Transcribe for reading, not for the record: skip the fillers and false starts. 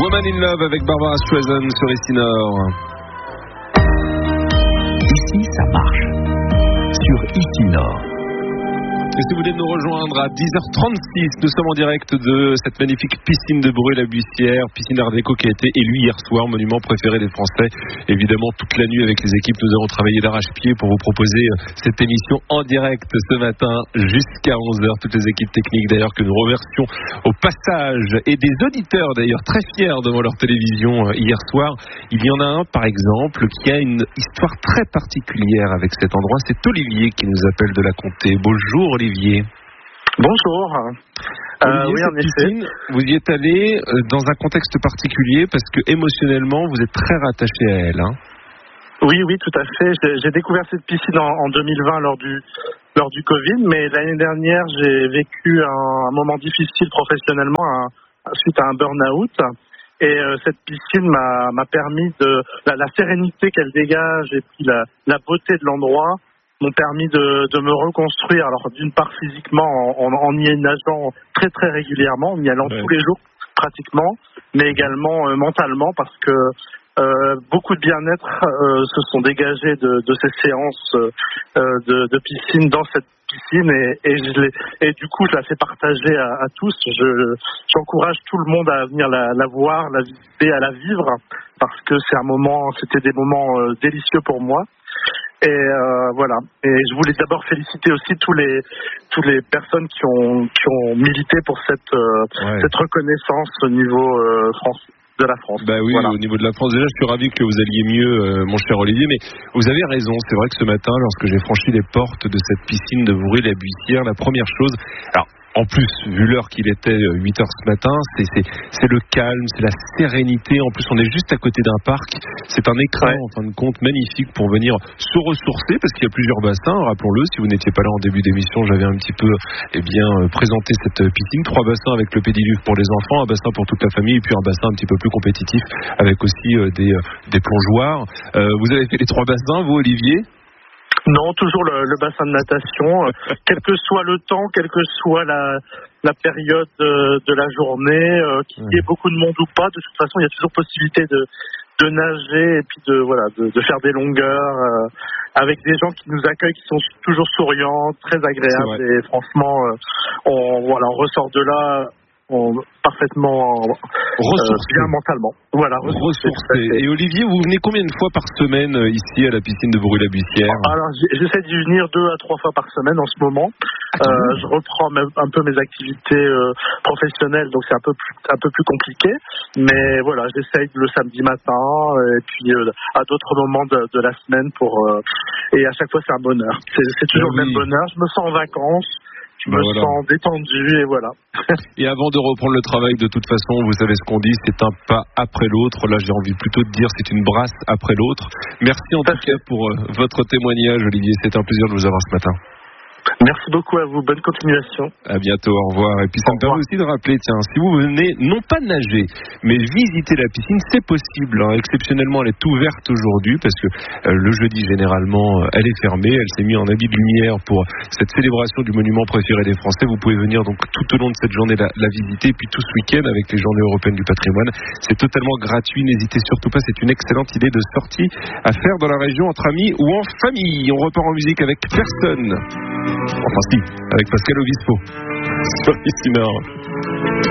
Woman in Love avec Barbara Streisand sur Ici Nord. Ici, ça marche. Sur Ici Nord. Et si vous voulez nous rejoindre à 10h36, nous sommes en direct de cette magnifique piscine de Bruay-la-Buissière, piscine Art déco qui a été élue hier soir, monument préféré des Français. Évidemment, toute la nuit avec les équipes, nous avons travaillé d'arrache-pied pour vous proposer cette émission en direct ce matin jusqu'à 11h. Toutes les équipes techniques d'ailleurs que nous remercions au passage et des auditeurs d'ailleurs très fiers devant leur télévision hier soir. Il y en a un par exemple qui a une histoire très particulière avec cet endroit. C'est Olivier qui nous appelle de la Comté. Bonjour Olivier. Bonjour. Olivier, oui, en cette piscine, vous y êtes allé dans un contexte particulier parce que émotionnellement, vous êtes très rattaché à elle. Hein. Oui, tout à fait. J'ai découvert cette piscine en 2020 lors du Covid, mais l'année dernière, j'ai vécu un moment difficile professionnellement suite à un burn-out. Et cette piscine m'a permis la sérénité qu'elle dégage et puis la beauté de l'endroit m'ont permis de me reconstruire. Alors d'une part physiquement en y nageant très très régulièrement, en y allant tous les jours pratiquement, mais également mentalement parce que beaucoup de bien-être se sont dégagés de ces séances de piscine dans cette piscine et du coup je la fais partager à tous. J'encourage tout le monde à venir la voir, la visiter, à la vivre parce que c'était des moments délicieux pour moi. Et voilà. Et je voulais d'abord féliciter aussi tous les personnes qui ont milité pour cette reconnaissance au niveau de la France. Bah oui, voilà. Au niveau de la France, déjà, je suis ravi que vous alliez mieux, mon cher Olivier. Mais vous avez raison. C'est vrai que ce matin, lorsque j'ai franchi les portes de cette piscine de Bruay-la-Buissière, la première chose. Alors, en plus, vu l'heure qu'il était 8h ce matin, c'est le calme, c'est la sérénité. En plus, on est juste à côté d'un parc. C'est un écran, en fin de compte, magnifique pour venir se ressourcer parce qu'il y a plusieurs bassins. Rappelons-le, si vous n'étiez pas là en début d'émission, j'avais un petit peu présenté cette piscine. 3 bassins avec le pédiluve pour les enfants, un bassin pour toute la famille et puis un bassin un petit peu plus compétitif avec aussi des plongeoires. Vous avez fait les 3 bassins, vous, Olivier ? Non, toujours le bassin de natation, quel que soit le temps, quelle que soit la période de la journée, qu'il y ait beaucoup de monde ou pas, de toute façon, il y a toujours possibilité de nager et puis de faire des longueurs avec des gens qui nous accueillent, qui sont toujours souriants, très agréables et franchement, on ressort de là parfaitement bien mentalement. Voilà, ressourcé. Et Olivier, vous venez combien de fois par semaine ici à la piscine de Bruay-la-Buissière ? Alors j'essaie d'y venir 2 à 3 fois par semaine en ce moment. Je reprends un peu mes activités professionnelles, donc c'est un peu plus compliqué. Mais voilà, j'essaye le samedi matin et puis à d'autres moments de la semaine et à chaque fois c'est un bonheur. C'est toujours le même bonheur. Je me sens en vacances. Je me sens détendu et voilà. Et avant de reprendre le travail, de toute façon, vous savez ce qu'on dit, c'est un pas après l'autre. Là, j'ai envie plutôt de dire c'est une brasse après l'autre. Merci en tout cas pour votre témoignage, Olivier. C'est un plaisir de vous avoir ce matin. Merci beaucoup à vous, bonne continuation. À bientôt, au revoir. Et puis ça me permet aussi de rappeler, tiens, si vous venez, non pas nager, mais visiter la piscine, c'est possible. Hein. Exceptionnellement, elle est ouverte aujourd'hui parce que le jeudi, généralement, elle est fermée. Elle s'est mise en habit de lumière pour cette célébration du monument préféré des Français. Vous pouvez venir donc tout au long de cette journée la visiter. Et puis tout ce week-end avec les Journées européennes du patrimoine. C'est totalement gratuit. N'hésitez surtout pas. C'est une excellente idée de sortie à faire dans la région entre amis ou en famille. On repart en musique avec personne. Enfin si, avec Pascal Obispo sur Ici Nord.